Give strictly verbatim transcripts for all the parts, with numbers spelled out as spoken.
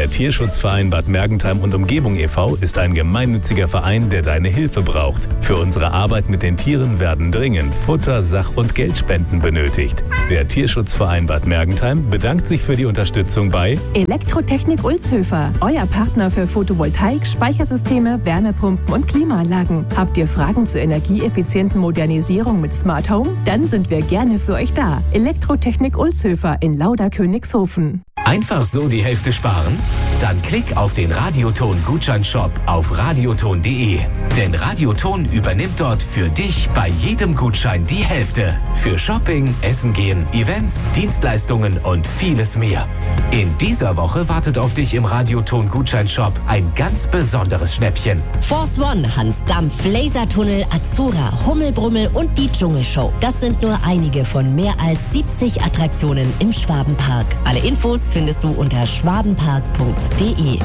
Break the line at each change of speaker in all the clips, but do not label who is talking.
Der Tierschutzverein Bad Mergentheim und Umgebung e V ist ein gemeinnütziger Verein, der deine Hilfe braucht. Für unsere Arbeit mit den Tieren werden dringend Futter-, Sach- und Geldspenden benötigt. Der Tierschutzverein Bad Mergentheim bedankt sich für die Unterstützung bei
Elektrotechnik Ulzhöfer, euer Partner für Photovoltaik, Speichersysteme, Wärmepumpen und Klimaanlagen. Habt ihr Fragen zur energieeffizienten Modernisierung mit Smart Home? Dann sind wir gerne für euch da. Elektrotechnik Ulzhöfer in Lauda-Königshofen.
Einfach so die Hälfte sparen? Dann klick auf den Radioton-Gutscheinshop auf radioton punkt de. Denn Radioton übernimmt dort für dich bei jedem Gutschein die Hälfte. Für Shopping, Essen gehen, Events, Dienstleistungen und vieles mehr. In dieser Woche wartet auf dich im Radioton-Gutscheinshop ein ganz besonderes Schnäppchen.
Force One, Hans Dampf, Lasertunnel, Azura, Hummelbrummel und die Dschungelshow. Das sind nur einige von mehr als siebzig Attraktionen im Schwabenpark. Alle Infos findest du unter schwabenpark punkt de.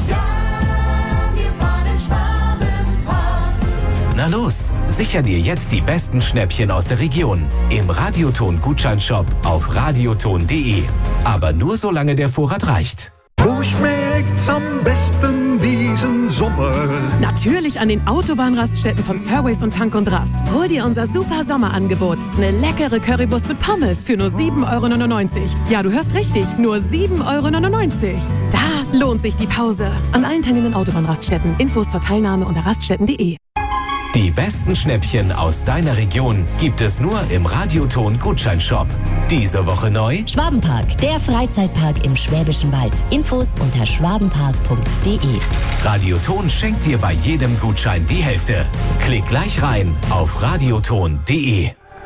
Na los, sicher dir jetzt die besten Schnäppchen aus der Region im Radioton-Gutscheinshop auf radioton punkt de. Aber nur solange der Vorrat reicht.
Wo schmeckt's am besten diesen Sommer?
Natürlich an den Autobahnraststätten von Surways und Tank und Rast. Hol dir unser super Sommerangebot. Eine leckere Currywurst mit Pommes für nur sieben Euro neunundneunzig. Ja, du hörst richtig, nur sieben Euro neunundneunzig. Da lohnt sich die Pause. An allen teilnehmenden Autobahnraststätten. Infos zur Teilnahme unter raststätten punkt de.
Die besten Schnäppchen aus deiner Region gibt es nur im Radioton-Gutscheinshop. Diese Woche neu:
Schwabenpark, der Freizeitpark im Schwäbischen Wald. Infos unter schwabenpark punkt de.
Radioton schenkt dir bei jedem Gutschein die Hälfte. Klick gleich rein auf radioton punkt de.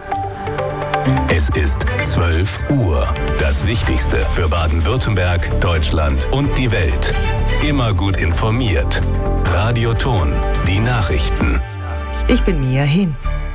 Es ist zwölf Uhr. Das Wichtigste für Baden-Württemberg, Deutschland und die Welt. Immer gut informiert. Radioton, die Nachrichten.
Ich bin Mia Hehn.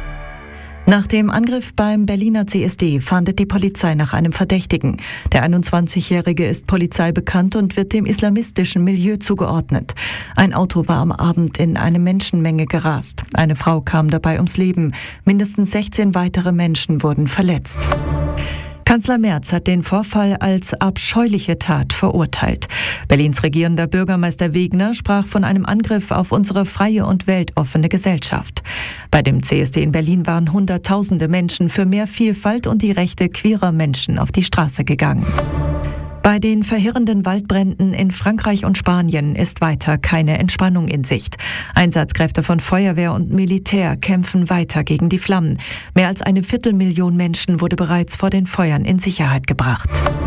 Nach dem Angriff beim Berliner C S D fahndet die Polizei nach einem Verdächtigen. Der einundzwanzigjährige ist Polizei bekannt und wird dem islamistischen Milieu zugeordnet. Ein Auto war am Abend in eine Menschenmenge gerast. Eine Frau kam dabei ums Leben. Mindestens sechzehn weitere Menschen wurden verletzt. Kanzler Merz hat den Vorfall als abscheuliche Tat verurteilt. Berlins regierender Bürgermeister Wegner sprach von einem Angriff auf unsere freie und weltoffene Gesellschaft. Bei dem C S D in Berlin waren Hunderttausende Menschen für mehr Vielfalt und die Rechte queerer Menschen auf die Straße gegangen. Bei den verheerenden Waldbränden in Frankreich und Spanien ist weiter keine Entspannung in Sicht. Einsatzkräfte von Feuerwehr und Militär kämpfen weiter gegen die Flammen. Mehr als eine Viertelmillion Menschen wurde bereits vor den Feuern in Sicherheit gebracht.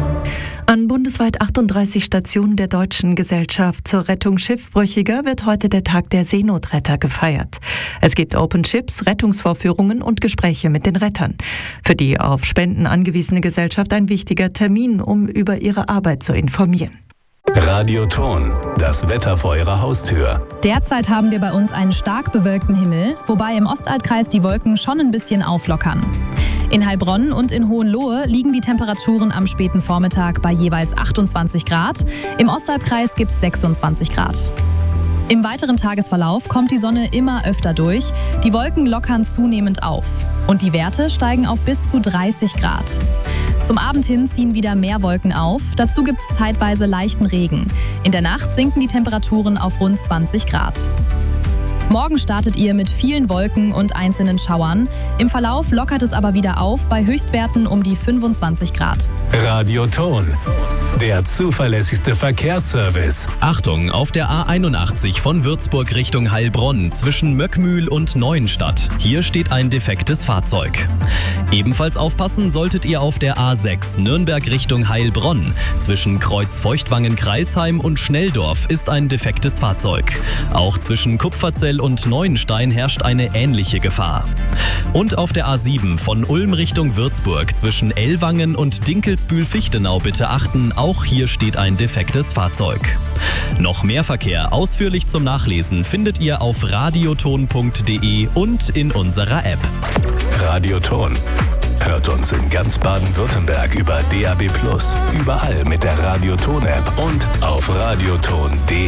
An bundesweit achtunddreißig Stationen der Deutschen Gesellschaft zur Rettung Schiffbrüchiger wird heute der Tag der Seenotretter gefeiert. Es gibt Open Chips, Rettungsvorführungen und Gespräche mit den Rettern. Für die auf Spenden angewiesene Gesellschaft ein wichtiger Termin, um über ihre Arbeit zu informieren.
Radioton, das Wetter vor Ihrer Haustür.
Derzeit haben wir bei uns einen stark bewölkten Himmel, wobei im Ostaltkreis die Wolken schon ein bisschen auflockern. In Heilbronn und in Hohenlohe liegen die Temperaturen am späten Vormittag bei jeweils achtundzwanzig Grad. Im Ostalbkreis gibt es sechsundzwanzig Grad. Im weiteren Tagesverlauf kommt die Sonne immer öfter durch. Die Wolken lockern zunehmend auf. Und die Werte steigen auf bis zu dreißig Grad. Zum Abend hin ziehen wieder mehr Wolken auf. Dazu gibt es zeitweise leichten Regen. In der Nacht sinken die Temperaturen auf rund zwanzig Grad. Morgen startet ihr mit vielen Wolken und einzelnen Schauern. Im Verlauf lockert es aber wieder auf bei Höchstwerten um die fünfundzwanzig Grad.
Radioton, der zuverlässigste Verkehrsservice.
Achtung, auf der A einundachtzig von Würzburg Richtung Heilbronn zwischen Möckmühl und Neuenstadt. Hier steht ein defektes Fahrzeug. Ebenfalls aufpassen solltet ihr auf der A sechs Nürnberg Richtung Heilbronn. Zwischen Kreuz Feuchtwangen-Kreilsheim und Schnelldorf ist ein defektes Fahrzeug. Auch zwischen Kupferzell und Neuenstein herrscht eine ähnliche Gefahr. Und auf der A sieben von Ulm Richtung Würzburg zwischen Ellwangen und Dinkelsbühl-Fichtenau bitte achten, auch hier steht ein defektes Fahrzeug. Noch mehr Verkehr ausführlich zum Nachlesen findet ihr auf radioton punkt de und in unserer App.
Radioton. Hört uns in ganz Baden-Württemberg über D A B plus, überall mit der Radioton-App und auf radioton punkt de.